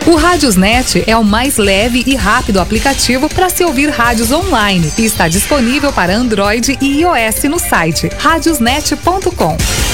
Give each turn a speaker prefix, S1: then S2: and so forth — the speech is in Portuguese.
S1: O Rádiosnet é o mais leve e rápido aplicativo para se ouvir rádios online e está disponível para Android e iOS no site radiosnet.com.